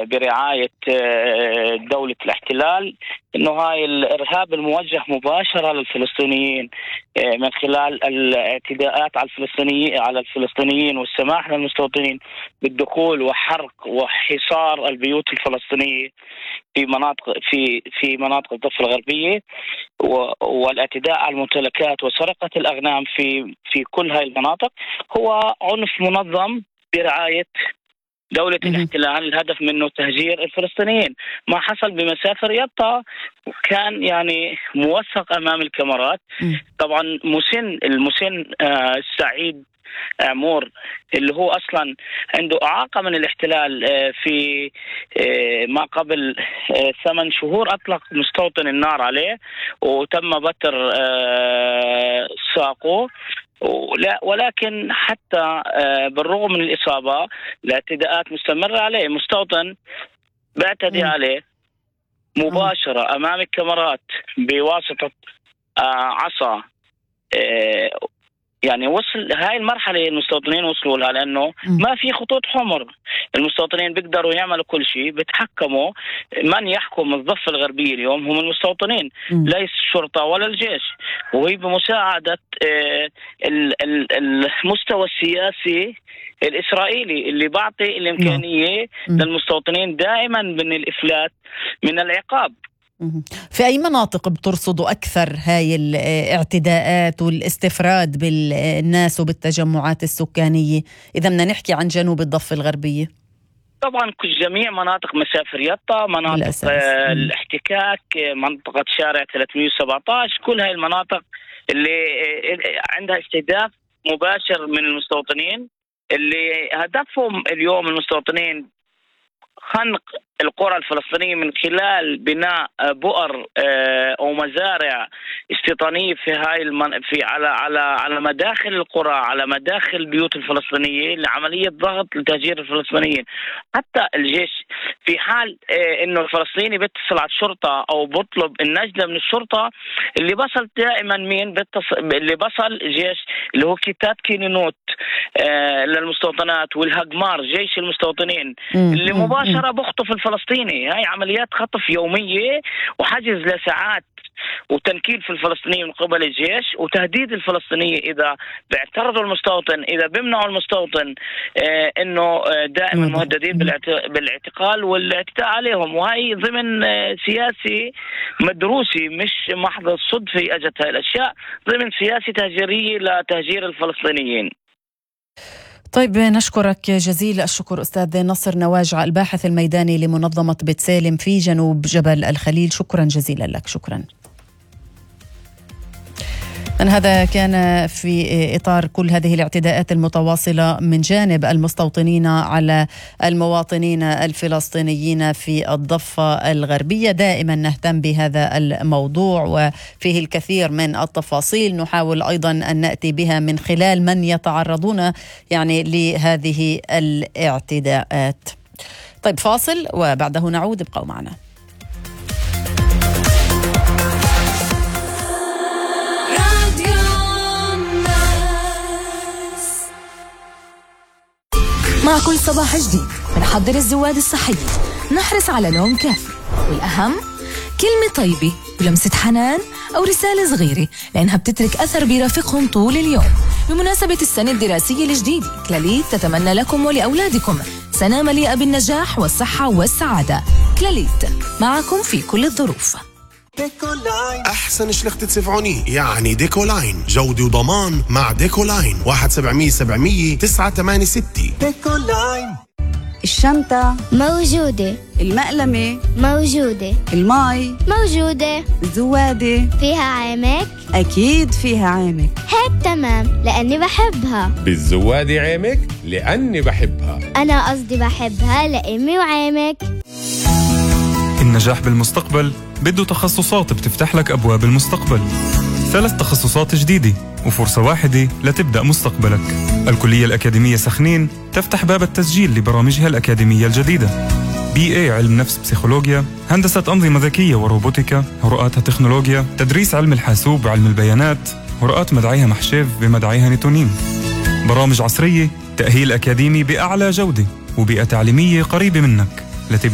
برعاية دولة الاحتلال، إنه هاي الإرهاب الموجه مباشرة للفلسطينيين من خلال الاعتداءات على الفلسطينيين والسماح للمستوطنين بالدخول وحرق وحصار البيوت الفلسطينية في مناطق الضفة الغربية، والاعتداء على الممتلكات وسرقة الأغنام في كل هاي المناطق، هو عنف منظم برعاية دولة الاحتلال. الهدف منه تهجير الفلسطينيين. ما حصل بمسافر يطا كان يعني موثق أمام الكاميرات. طبعا المسن سعيد عمور اللي هو أصلا عنده إعاقة من الاحتلال في ما قبل 8 شهور أطلق مستوطن النار عليه وتم بتر ساقه، ولكن حتى بالرغم من الإصابة الاعتداءات مستمرة عليه. مستوطن بعتدي عليه مباشرة أمام الكاميرات بواسطة عصا. يعني وصل هاي المرحلة المستوطنين وصلوا لها لأنه ما في خطوط حمر. المستوطنين بيقدروا يعملوا كل شيء، بيتحكموا. من يحكم الضفة الغربية اليوم هم المستوطنين، ليس الشرطة ولا الجيش، وهي بمساعدة المستوى السياسي الإسرائيلي اللي بعطي الإمكانية للمستوطنين دائما من الإفلات من العقاب. في أي مناطق بترصدوا أكثر هاي الاعتداءات والاستفراد بالناس وبالتجمعات السكانية إذا بدنا نحكي عن جنوب الضفة الغربية؟ طبعا جميع مناطق مسافر يطا، مناطق الاحتكاك، منطقة شارع 317، كل هاي المناطق اللي عندها استهداف مباشر من المستوطنين، اللي هدفهم اليوم المستوطنين خنق القرى الفلسطينية من خلال بناء بؤر أو مزارع استيطانية على مداخل القرى، على مداخل البيوت الفلسطينية لعملية ضغط لتهجير الفلسطينيين. حتى الجيش في حال إنه الفلسطيني بيتصل على الشرطة أو بطلب النجدة من الشرطة، اللي بصل دائما اللي بصل جيش اللي هو كتاب كينونوت للمستوطنات والهجمار جيش المستوطنين اللي مباشرة بخطف الفلسطيني. هاي عمليات خطف يومية وحجز لساعات وتنكيل في الفلسطينيين من قبل الجيش وتهديد الفلسطينية إذا بيعترضوا المستوطن، إذا بيمنعوا المستوطن إنه دائما مهددين بالاعتقال والاعتداء عليهم. وهي ضمن سياسي مدروسي، مش محض الصدفة أجت هاي الأشياء، ضمن سياسة تهجيرية لتهجير الفلسطينيين. طيب نشكرك جزيل الشكر أستاذ نصر نواجع، الباحث الميداني لمنظمة بيت سالم في جنوب جبل الخليل. شكرا جزيلا لك. شكرا. هذا كان في إطار كل هذه الاعتداءات المتواصلة من جانب المستوطنين على المواطنين الفلسطينيين في الضفة الغربية. دائما نهتم بهذا الموضوع وفيه الكثير من التفاصيل نحاول أيضا أن نأتي بها من خلال من يتعرضون يعني لهذه الاعتداءات. طيب فاصل وبعده نعود، ابقوا معنا. مع كل صباح جديد بنحضر الزواد الصحية، نحرص على نوم كافي، والأهم كلمة طيبة ولمسة حنان أو رسالة صغيرة لأنها بتترك أثر بيرافقهم طول اليوم. بمناسبة السنة الدراسية الجديدة، كلاليت تتمنى لكم ولأولادكم سنة مليئة بالنجاح والصحة والسعادة. كلاليت معكم في كل الظروف. أحسن شلختة سفعوني يعني ديكولاين، جودة وضمان مع ديكولاين. 1-700-700-986. ديكولاين. الشنطة موجودة، المقلمة موجودة، الماي موجودة، الزوادة فيها عامك؟ أكيد فيها عامك. هيك تمام لأني بحبها. بالزوادة عامك لأني بحبها. أنا قصدي بحبها لأمي وعامك. النجاح بالمستقبل بده تخصصات بتفتح لك أبواب المستقبل. 3 تخصصات جديدة وفرصة واحدة لتبدأ مستقبلك. الكلية الأكاديمية سخنين تفتح باب التسجيل لبرامجها الأكاديمية الجديدة. BA علم نفس بسيكولوجيا، هندسة أنظمة ذكية وروبوتيكا، هرؤاتها تكنولوجيا، تدريس علم الحاسوب وعلم البيانات، هرؤات مدعيها محشيف بمدعيها نيتونين. برامج عصرية، تأهيل أكاديمي بأعلى جودة وبيئة تعليمية قريبة منك.